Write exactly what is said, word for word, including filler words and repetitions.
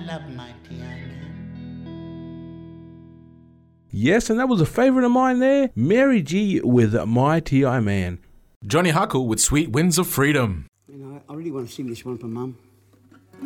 love Mighty I Man. Yes, and that was a favourite of mine there, Mary G with Mighty I Man. Johnny Huckle with Sweet Winds of Freedom. You know, I really want to sing this one for Mum.